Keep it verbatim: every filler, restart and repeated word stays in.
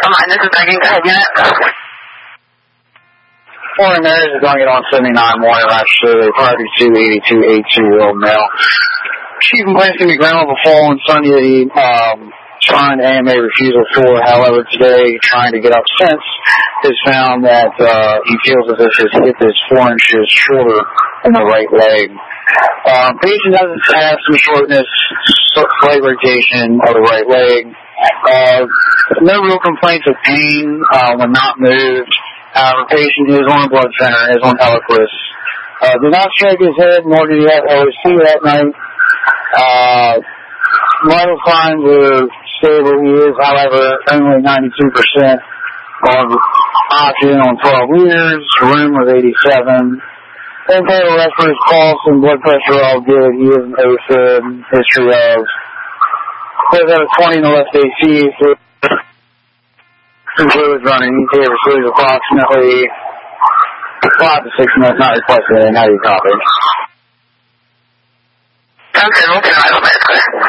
mind. This is Becky. Go ahead, unit. Morning, there. This is going to get on seventy-nine morning, actually. Party two eighty-two eighty-two-year-old male. Chief complaints can be ground level fall on Sunday, um, trying to A M A refusal for. However, today, trying to get up since, has found that uh, he feels as if his hip is four inches shorter in the right leg. Um, patient doesn't have some shortness, slight rotation of the right leg. Uh, no real complaints of pain uh, when not moved. However, patient is on a blood center, is on Eliquis. Uh, did not shake his head, nor did he have O S C that night. Uh, vital signs are stable. He is, however, only ninety-two percent of oxygen on twelve liters. Room was eighty-seven. Total respiratory pulse and blood pressure are all good. He is an O S I D, history of was at a twenty in the left A C. So some fluids running. E T A receives approximately five to six minutes, not requested. How do you copy? Okay, okay.